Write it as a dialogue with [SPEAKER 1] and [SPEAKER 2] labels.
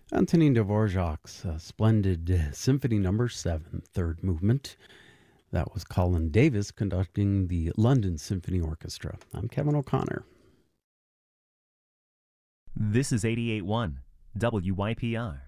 [SPEAKER 1] Antonin Dvorak's splendid Symphony Number 7, third movement. That was Colin Davis conducting the London Symphony Orchestra. I'm Kevin O'Connor.
[SPEAKER 2] This is 88.1 WYPR.